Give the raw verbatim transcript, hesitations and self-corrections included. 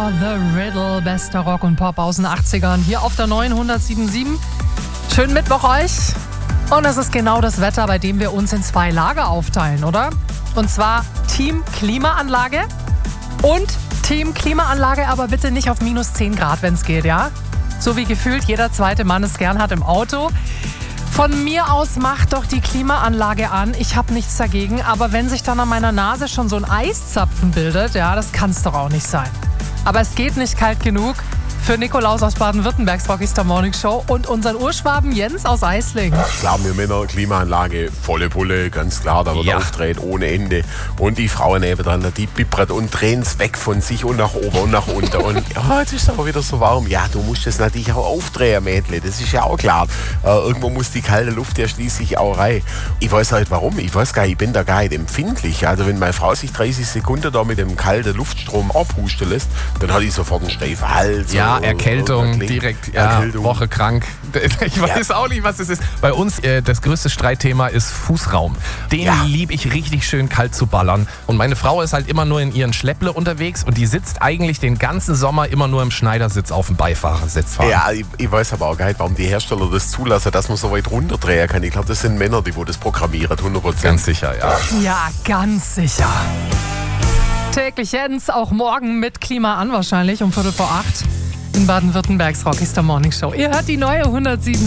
war The Riddle, bester Rock und Pop aus den achtzigern, hier auf der neuen hundertsieben Komma sieben. Schönen Mittwoch euch. Und es ist genau das Wetter, bei dem wir uns in zwei Lager aufteilen, oder? Und zwar Team Klimaanlage und Team Klimaanlage, aber bitte nicht auf minus zehn Grad, wenn es geht, ja? So wie gefühlt jeder zweite Mann es gern hat im Auto. Von mir aus macht doch die Klimaanlage an. Ich habe nichts dagegen. Aber wenn sich dann an meiner Nase schon so ein Eiszapfen bildet, ja, das kann es doch auch nicht sein. Aber es geht nicht kalt genug für Nikolaus aus Baden-Württembergs Rockstar Morning Show und unseren Urschwaben Jens aus Eislingen. Klar, wir Männer, Klimaanlage, volle Pulle, ganz klar, da wird Ja. aufgedreht ohne Ende. Und die Frauen nebenan, die bippert und drehen es weg von sich und nach oben und nach unten. Und ja, jetzt ist es aber wieder so warm. Ja, du musst das natürlich auch aufdrehen, Mädle, das ist ja auch klar. Äh, irgendwo muss die kalte Luft ja schließlich auch rein. Ich weiß halt warum, ich weiß gar nicht, ich bin da gar nicht empfindlich. Also wenn meine Frau sich dreißig Sekunden da mit dem kalten Luftstrom abhusten lässt, dann hat ich sofort einen steifen Hals. Ja, oder- Erkältung, oder- direkt, ja, Erkältung. Woche krank. Ich weiß auch nicht, was es ist. Bei uns, äh, das größte Streitthema ist Fußraum. Den Ja. liebe ich richtig schön kalt zu ballern. Und meine Frau ist halt immer nur in ihren Schlepple unterwegs und die sitzt eigentlich den ganzen Sommer immer nur im Schneidersitz auf dem Beifahrersitz fahren. Ja, ich, ich weiß aber auch gar nicht, warum die Hersteller das zulassen, dass man so weit runterdrehen kann. Ich glaube, das sind Männer, die wo das programmieren, hundert Prozent. Ganz sicher, ja. Ja, ganz sicher. Täglich Jens, auch morgen mit Klima an wahrscheinlich um Viertel vor acht in Baden-Württembergs Rockstar Morning Show. Ihr hört die neue hundertsieben.